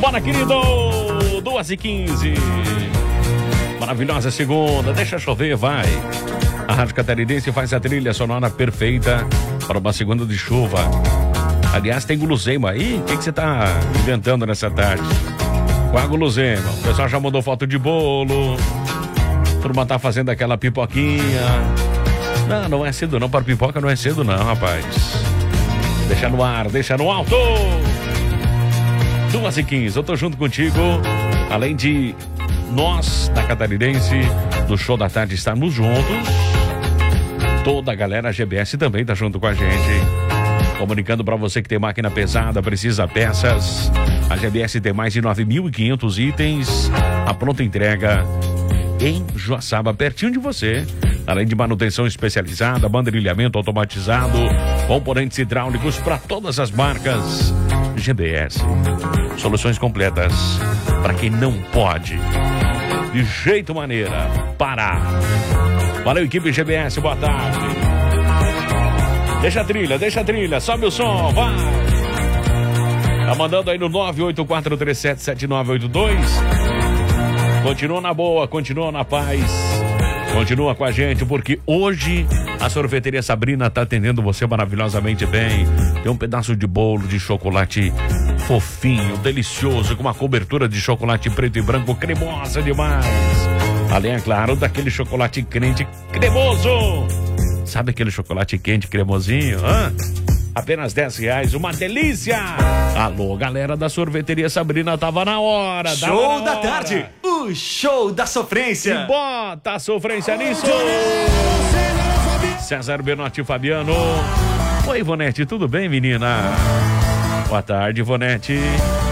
Bora, querido! 2h15. Maravilhosa segunda, deixa chover, vai. A Rádio Catarinense faz a trilha sonora perfeita para uma segunda de chuva. Aliás, tem guloseima aí? O que você tá inventando nessa tarde? Qual a guloseima? O pessoal já mandou foto de bolo. A turma tá fazendo aquela pipoquinha. Não é cedo não, para pipoca não é cedo não, rapaz. Deixa no ar, deixa no alto. 2h15, eu tô junto contigo. Além de nós, da Catarinense, do Show da Tarde, estarmos juntos. Toda a galera GBS também tá junto com a gente. Comunicando para você que tem máquina pesada, precisa peças. A GBS tem mais de 9.500 itens. A pronta entrega em Joaçaba, pertinho de você. Além de manutenção especializada, bandeirilhamento automatizado, componentes hidráulicos para todas as marcas. GBS. Soluções completas para quem não pode, de jeito maneira, parar. Valeu, equipe GBS, boa tarde. Deixa a trilha, sobe o som, vai. Tá mandando aí no 984377982. Continua na boa, continua na paz. Continua com a gente, porque hoje a sorveteria Sabrina tá atendendo você maravilhosamente bem. Tem um pedaço de bolo de chocolate fofinho, delicioso, com uma cobertura de chocolate preto e branco, cremosa demais. Além, é claro, daquele chocolate quente cremoso. Sabe aquele chocolate quente cremosinho? Apenas R$10, uma delícia! Alô, galera da sorveteria Sabrina, tava na hora. Show da tarde, o show da sofrência. E bota a sofrência nisso. César Benotti Fabiano. Oi, Ivonete, tudo bem, menina? Boa tarde, Ivonete.